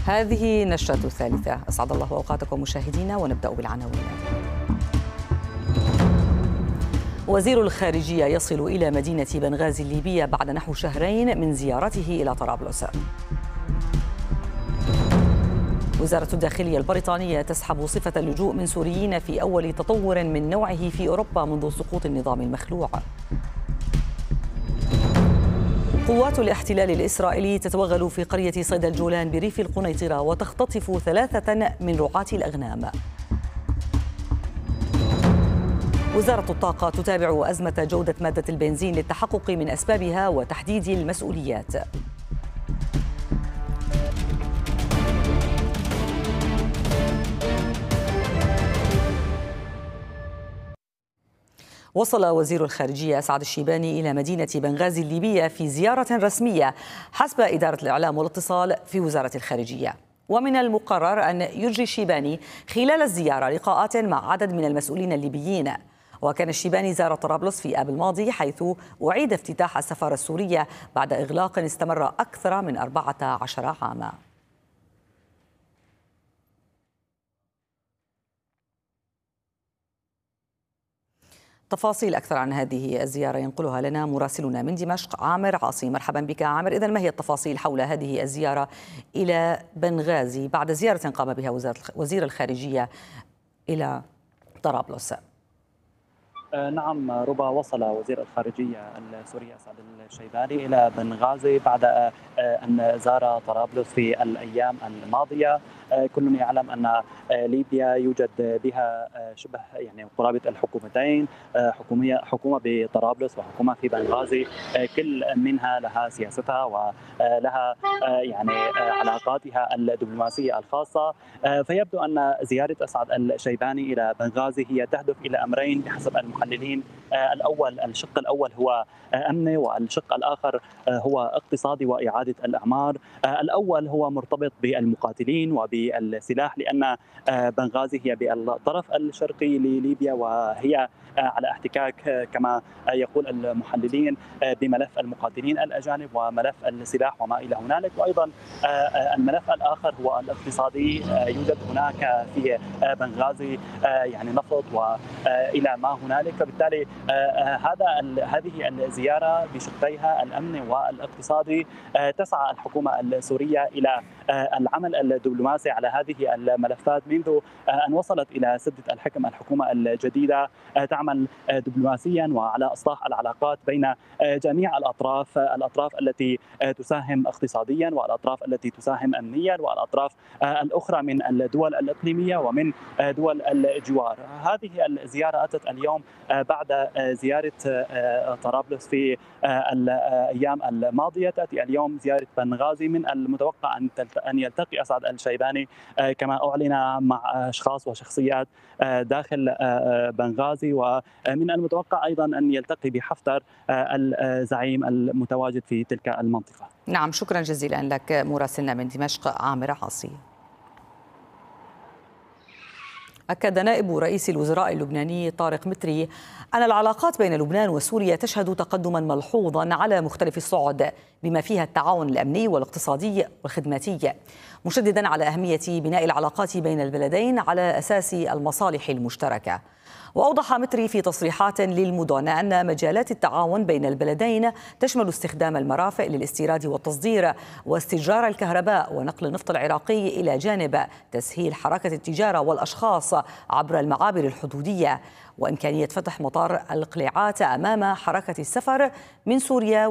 هذه نشرة الثالثة. أسعد الله أوقاتكم مشاهدينا، ونبدأ بالعناوين. وزير الخارجية يصل إلى مدينة بنغازي الليبية بعد نحو شهرين من زيارته إلى طرابلس. وزارة الداخلية البريطانية تسحب صفة اللجوء من سوريين في أول تطور من نوعه في أوروبا منذ سقوط النظام المخلوع. قوات الاحتلال الإسرائيلي تتوغل في قرية صيدا الجولان بريف القنيطرة وتختطف 3 من رعاة الأغنام. وزارة الطاقة تتابع أزمة جودة مادة البنزين للتحقق من أسبابها وتحديد المسؤوليات. وصل وزير الخارجية سعد الشيباني إلى مدينة بنغازي الليبية في زيارة رسمية حسب إدارة الإعلام والاتصال في وزارة الخارجية. ومن المقرر أن يجري الشيباني خلال الزيارة لقاءات مع عدد من المسؤولين الليبيين. وكان الشيباني زار طرابلس في آب الماضي، حيث أعيد افتتاح السفارة السورية بعد إغلاق استمر أكثر من 14 عاما. تفاصيل أكثر عن هذه الزيارة ينقلها لنا مراسلنا من دمشق عامر عاصي. مرحبا بك عامر. إذن ما هي التفاصيل حول هذه الزيارة إلى بنغازي بعد زيارة قام بها وزير الخارجية إلى طرابلس؟ نعم ربا، وصل وزير الخارجية السوري سعد الشيباني إلى بنغازي بعد أن زار طرابلس في الأيام الماضية. كل يعلم أن ليبيا يوجد بها شبه قرابة الحكومتين، حكومة بطرابلس وحكومة في بنغازي، كل منها لها سياستها ولها علاقاتها الدبلوماسية الخاصة. فيبدو أن زيارة سعد الشيباني إلى بنغازي هي تهدف إلى أمرين بحسب المحللين. الشق الأول هو أمني، والشق الآخر هو اقتصادي وإعادة الأعمار. الأول هو مرتبط بالمقاتلين وبالسلاح، لأن بنغازي هي بالطرف الشرقي لليبيا، وهي على احتكاك كما يقول المحللين بملف المقاتلين الأجانب وملف السلاح وما إلى هنالك. وأيضا الملف الآخر هو الاقتصادي. يوجد هناك في بنغازي نفط وإلى ما هنالك، فبالتالي هذه الزيارة بشقيها الأمني والاقتصادي تسعى الحكومة السورية إلى العمل الدبلوماسي على هذه الملفات منذ أن وصلت إلى سدة الحكم. الحكومة الجديدة تعمل دبلوماسيا وعلى إصلاح العلاقات بين جميع الأطراف التي تساهم اقتصاديا، والأطراف التي تساهم أمنيا، والأطراف الأخرى من الدول الإقليمية ومن دول الجوار. هذه الزيارة أتت اليوم بعد زيارة طرابلس في الأيام الماضية. تأتي اليوم زيارة بنغازي. من المتوقع أن يلتقي سعد الشيباني كما أعلن مع أشخاص وشخصيات داخل بنغازي، ومن المتوقع أيضا أن يلتقي بحفتر الزعيم المتواجد في تلك المنطقة. نعم، شكرا جزيلا لك مراسلنا من دمشق عامر عاصي. أكد نائب رئيس الوزراء اللبناني طارق متري أن العلاقات بين لبنان وسوريا تشهد تقدما ملحوظا على مختلف الصعد، بما فيها التعاون الأمني والاقتصادي والخدماتي، مشددا على أهمية بناء العلاقات بين البلدين على أساس المصالح المشتركة. وأوضح متري في تصريحات للمدن أن مجالات التعاون بين البلدين تشمل استخدام المرافق للاستيراد والتصدير، واستئجار الكهرباء ونقل النفط العراقي، إلى جانب تسهيل حركة التجارة والأشخاص عبر المعابر الحدودية، وإمكانية فتح مطار القليعات أمام حركة السفر من سوريا